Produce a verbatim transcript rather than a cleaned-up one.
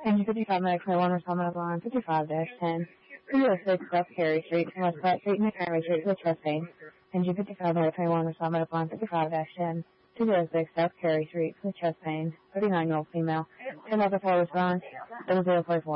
Engine fifty-five, Medical one, respondent line fifty-five ten. two oh six West Carey Street, from West Platte Street, McHenry Street, with trust name. Engine fifty-five, Medical one, respondent line fifty-five ten. two oh six South Carey Street, with chest pain, thirty-nine-year-old female. ten level four response, zero zero four four.